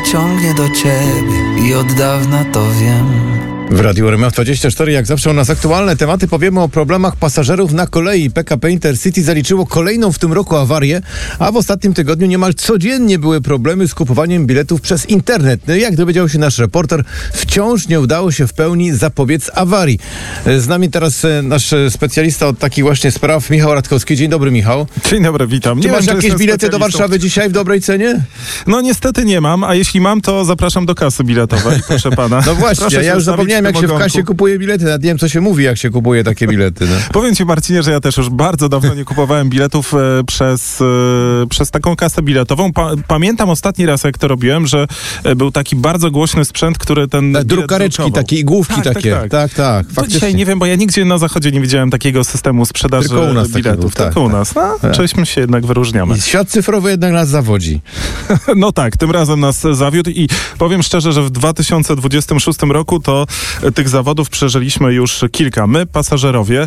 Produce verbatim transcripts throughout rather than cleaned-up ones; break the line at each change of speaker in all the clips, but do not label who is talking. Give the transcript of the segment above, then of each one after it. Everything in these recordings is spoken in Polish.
ciągnie do ciebie i od dawna to wiem.
W Radiu R M F dwadzieścia cztery, jak zawsze u nas aktualne tematy, powiemy o problemach pasażerów na kolei. P K P Intercity zaliczyło kolejną w tym roku awarię, a w ostatnim tygodniu niemal codziennie były problemy z kupowaniem biletów przez internet. No, jak dowiedział się nasz reporter, wciąż nie udało się w pełni zapobiec awarii. Z nami teraz nasz specjalista od takich właśnie spraw, Michał Radkowski. Dzień dobry, Michał.
Dzień dobry, witam.
Czy
nie
masz
wiem,
jakieś bilety do Warszawy dzisiaj w dobrej cenie?
No niestety nie mam, a jeśli mam, to zapraszam do kasy biletowej, proszę pana.
No właśnie,
Proszę
ja już zapomniałem, jak się w kasie kupuje bilety. Nawet nie wiem, co się mówi, jak się kupuje takie bilety. No.
Powiem ci, Marcinie, że ja też już bardzo dawno nie kupowałem biletów e, przez, e, przez taką kasę biletową. Pa, pamiętam ostatni raz, jak to robiłem, że e, był taki bardzo głośny sprzęt, który ten
Ta, drukareczki, takie igłówki
tak,
takie.
Tak, tak.
tak, tak faktycznie.
Dzisiaj nie wiem, bo ja nigdzie na zachodzie nie widziałem takiego systemu sprzedaży
Tylko u nas
biletów.
takiego,
Tylko
tak,
u nas. No,
tak.
Cześmy się jednak wyróżniamy.
I świat cyfrowy jednak nas zawodzi.
No tak, tym razem nas zawiódł i powiem szczerze, że w dwa tysiące dwudziestym szóstym roku to tych zawodów przeżyliśmy już kilka. My, pasażerowie,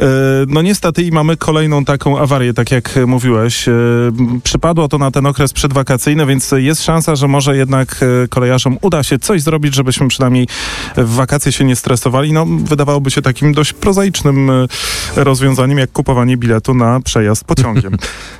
no niestety i mamy kolejną taką awarię, tak jak mówiłeś. Przypadło to na ten okres przedwakacyjny, więc jest szansa, że może jednak kolejarzom uda się coś zrobić, żebyśmy przynajmniej w wakacje się nie stresowali. No, wydawałoby się takim dość prozaicznym rozwiązaniem, jak kupowanie biletu na przejazd pociągiem.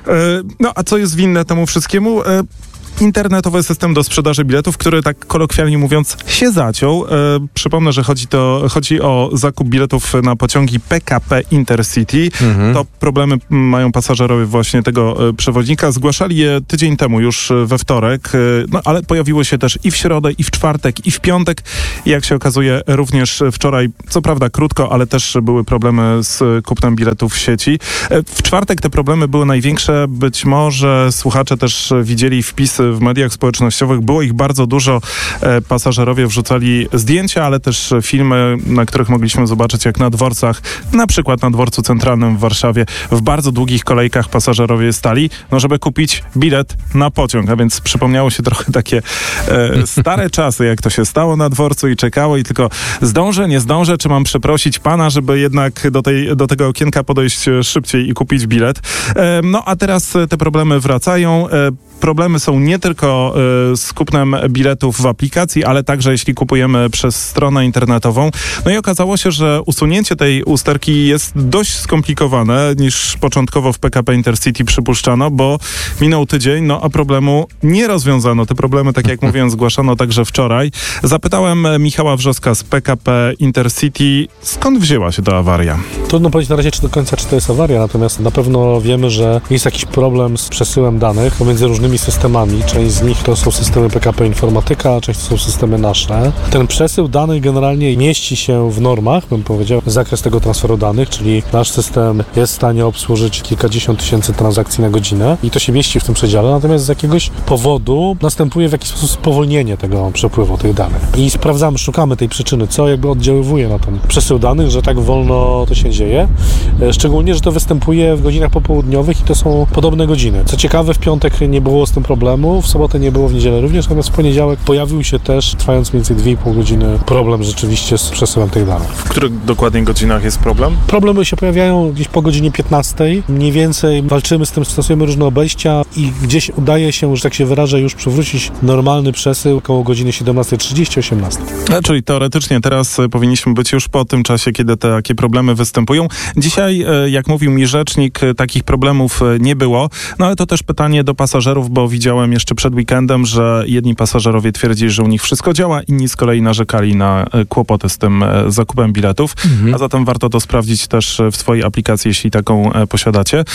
No, a co jest winne temu wszystkiemu? Internetowy system do sprzedaży biletów, który tak kolokwialnie mówiąc się zaciął. E, przypomnę, że chodzi, to, chodzi o zakup biletów na pociągi P K P Intercity. Mhm. To problemy mają pasażerowie właśnie tego e, przewoźnika. Zgłaszali je tydzień temu, już we wtorek, e, no ale pojawiły się też i w środę, i w czwartek, i w piątek. I jak się okazuje, również wczoraj, co prawda krótko, ale też były problemy z kupnem biletów w sieci. E, w czwartek te problemy były największe. Być może słuchacze też widzieli wpisy w mediach społecznościowych. Było ich bardzo dużo. E, pasażerowie wrzucali zdjęcia, ale też filmy, na których mogliśmy zobaczyć, jak na dworcach, na przykład na dworcu centralnym w Warszawie, w bardzo długich kolejkach pasażerowie stali, no żeby kupić bilet na pociąg. A więc przypomniało się trochę takie e, stare czasy, jak to się stało na dworcu i czekało i tylko zdążę, nie zdążę, czy mam przeprosić pana, żeby jednak do, tej, do tego okienka podejść szybciej i kupić bilet. E, no a teraz te problemy wracają. E, Problemy są nie tylko y, z kupnem biletów w aplikacji, ale także jeśli kupujemy przez stronę internetową. No i okazało się, że usunięcie tej usterki jest dość skomplikowane niż początkowo w P K P Intercity przypuszczano, bo minął tydzień, no a problemu nie rozwiązano. Te problemy, tak jak mówiłem, zgłaszano także wczoraj. Zapytałem Michała Wrzoska z P K P Intercity, skąd wzięła się ta awaria?
Trudno powiedzieć na razie czy do końca, czy to jest awaria, natomiast na pewno wiemy, że jest jakiś problem z przesyłem danych pomiędzy różnymi systemami. Część z nich to są systemy P K P Informatyka, część to są systemy nasze. Ten przesył danych generalnie mieści się w normach, bym powiedział, zakres tego transferu danych, czyli nasz system jest w stanie obsłużyć kilkadziesiąt tysięcy transakcji na godzinę i to się mieści w tym przedziale, natomiast z jakiegoś powodu następuje w jakiś sposób spowolnienie tego przepływu tych danych. I sprawdzamy, szukamy tej przyczyny, co jakby oddziaływuje na ten przesył danych, że tak wolno to się dzieje. Szczególnie, że to występuje w godzinach popołudniowych i to są podobne godziny. Co ciekawe, w piątek nie było z tym problemu, w sobotę nie było, w niedzielę również, natomiast w poniedziałek pojawił się też, trwając mniej więcej dwie i pół godziny, problem rzeczywiście z przesyłem tych danych.
W których dokładnie godzinach jest problem?
Problemy się pojawiają gdzieś po godzinie piętnastej. Mniej więcej walczymy z tym, stosujemy różne obejścia i gdzieś udaje się, że tak się wyrażę, już przywrócić normalny przesył około godziny siedemnasta trzydzieści osiemnaście.
A, czyli teoretycznie teraz powinniśmy być już po tym czasie, kiedy takie problemy występują. Dzisiaj, jak mówił mi rzecznik, takich problemów nie było, no ale to też pytanie do pasażerów, bo widziałem jeszcze przed weekendem, że jedni pasażerowie twierdzili, że u nich wszystko działa, inni z kolei narzekali na kłopoty z tym zakupem biletów, mhm. a zatem warto to sprawdzić też w swojej aplikacji, jeśli taką posiadacie.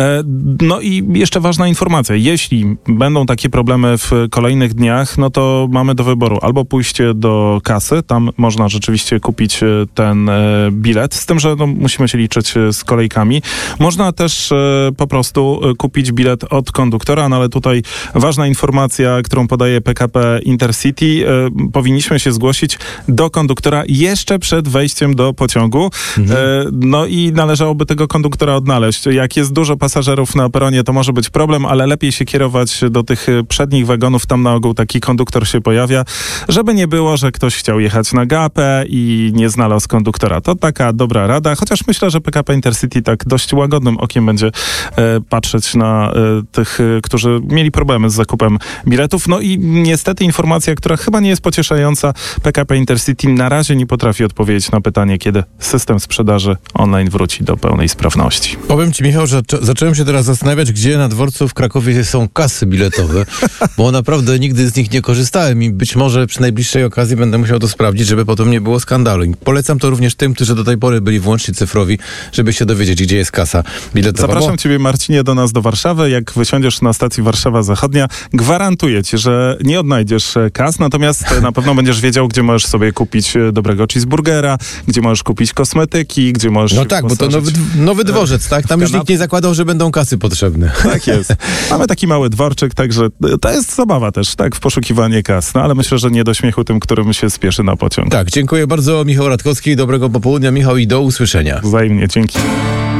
No i jeszcze ważna informacja, jeśli będą takie problemy w kolejnych dniach, no to mamy do wyboru albo pójście do kasy, tam można rzeczywiście kupić ten bilet, z tym, że no, musimy się liczyć z kolejkami. Można też po prostu kupić bilet od konduktora, no ale tutaj ważna informacja, którą podaje P K P Intercity. E, powinniśmy się zgłosić do konduktora jeszcze przed wejściem do pociągu. Mhm. E, no i należałoby tego konduktora odnaleźć. Jak jest dużo pasażerów na peronie, to może być problem, ale lepiej się kierować do tych przednich wagonów. Tam na ogół taki konduktor się pojawia, żeby nie było, że ktoś chciał jechać na gapę i nie znalazł konduktora. To taka dobra rada, chociaż myślę, że P K P Intercity tak dość łagodnym okiem będzie e, patrzeć na e, tych, którzy mieli problemy z zakupem biletów. No i niestety informacja, która chyba nie jest pocieszająca, P K P Intercity na razie nie potrafi odpowiedzieć na pytanie, kiedy system sprzedaży online wróci do pełnej sprawności.
Powiem ci, Michał, że cze- zacząłem się teraz zastanawiać, gdzie na dworcu w Krakowie są kasy biletowe, bo naprawdę nigdy z nich nie korzystałem i być może przy najbliższej okazji będę musiał to sprawdzić, żeby potem nie było skandalu. I polecam to również tym, którzy do tej pory byli wyłącznie cyfrowi, żeby się dowiedzieć, gdzie jest kasa biletowa.
Zapraszam
bo...
ciebie, Marcinie, do nas do Warszawy. Jak wysiądziesz na stacji Warszawa Zachodnia, gwarantuję ci, że nie odnajdziesz kas, natomiast na pewno będziesz wiedział, gdzie możesz sobie kupić dobrego cheeseburgera, gdzie możesz kupić kosmetyki, gdzie możesz...
No tak, bo to nowy, nowy dworzec, tak? Tam już nikt nie zakładał, że będą kasy potrzebne.
Tak jest. Mamy taki mały dworczyk, także to jest zabawa też, tak, w poszukiwanie kas. No ale myślę, że nie do śmiechu tym, którym się spieszy na pociąg.
Tak, dziękuję bardzo. Michał Radkowski, dobrego popołudnia, Michał, i do usłyszenia.
Wzajemnie, dzięki.